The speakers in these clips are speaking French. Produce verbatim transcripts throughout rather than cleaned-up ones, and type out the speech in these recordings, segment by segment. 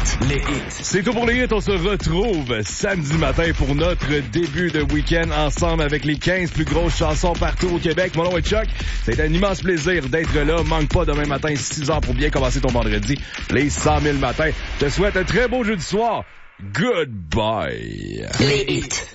hits. Les hits. C'est tout pour les hits. On se retrouve samedi matin pour notre début de week-end ensemble avec les quinze plus grosses chansons partout au Québec. Mon nom est Chuck. C'est un immense plaisir d'être là. Manque pas demain matin, six heures pour bien commencer ton vendredi. Les cent mille matins. Je te souhaite un très beau jeudi soir. Goodbye. Les hits.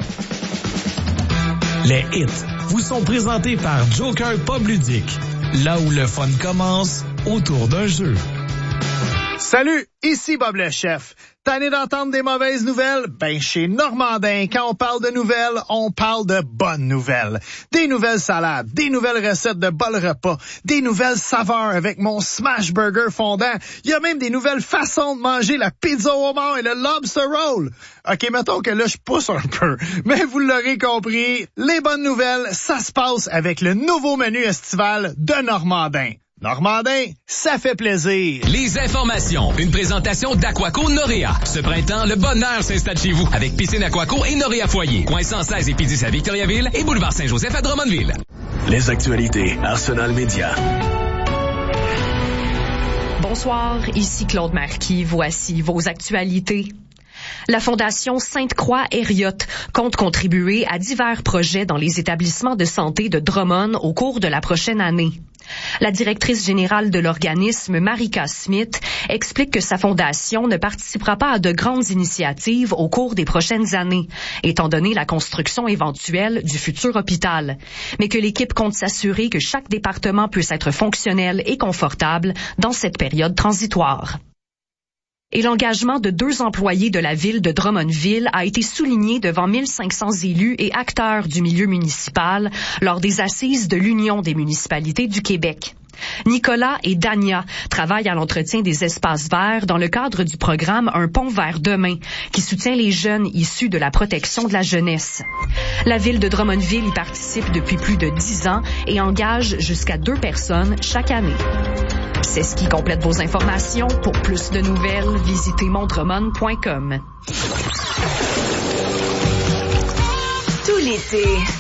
Les hits vous sont présentés par Joker Pub Ludique. Là où le fun commence, autour d'un jeu. Salut, ici Bob le chef. Tanné d'entendre des mauvaises nouvelles? Ben, chez Normandin, quand on parle de nouvelles, on parle de bonnes nouvelles. Des nouvelles salades, des nouvelles recettes de bol repas, des nouvelles saveurs avec mon Smash Burger fondant. Il y a même des nouvelles façons de manger la pizza au homard et le lobster roll. OK, mettons que là, je pousse un peu. Mais vous l'aurez compris, les bonnes nouvelles, ça se passe avec le nouveau menu estival de Normandin. Normandin, ça fait plaisir. Les informations. Une présentation d'Aquaco Noréa. Ce printemps, le bonheur s'installe chez vous avec piscine Aquaco et Noréa Foyer. Coin cent seize et P dix à Victoriaville et boulevard Saint-Joseph à Drummondville. Les actualités Arsenal Média. Bonsoir, ici Claude Marquis. Voici vos actualités. La Fondation Sainte-Croix-Hériote compte contribuer à divers projets dans les établissements de santé de Drummond au cours de la prochaine année. La directrice générale de l'organisme, Marika Smith, explique que sa fondation ne participera pas à de grandes initiatives au cours des prochaines années, étant donné la construction éventuelle du futur hôpital, mais que l'équipe compte s'assurer que chaque département puisse être fonctionnel et confortable dans cette période transitoire. Et l'engagement de deux employés de la ville de Drummondville a été souligné devant mille cinq cents élus et acteurs du milieu municipal lors des assises de l'Union des municipalités du Québec. Nicolas et Dania travaillent à l'entretien des espaces verts dans le cadre du programme Un pont vers demain, qui soutient les jeunes issus de la protection de la jeunesse. La ville de Drummondville y participe depuis plus de dix ans et engage jusqu'à deux personnes chaque année. C'est ce qui complète vos informations. Pour plus de nouvelles, visitez mondremon point com. Tout l'été,